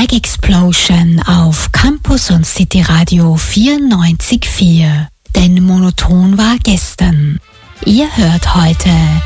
Black Explosion auf Campus und City Radio 94.4. Denn monoton war gestern. Ihr hört heute